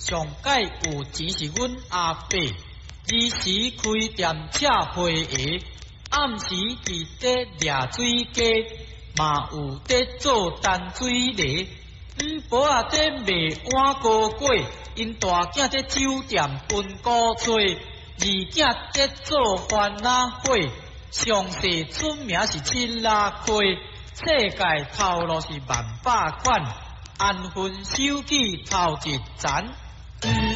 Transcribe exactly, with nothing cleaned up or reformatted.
上届有钱是阮阿伯，二时开店车会鞋，暗时伫底掠水鸡，嘛有伫做淡水梨。五婆啊伫卖碗糕粿，因大囝伫酒店分古吹，二囝伫做番仔火，上世出名是七拉开，世界头路是万百款，安分守己头一层。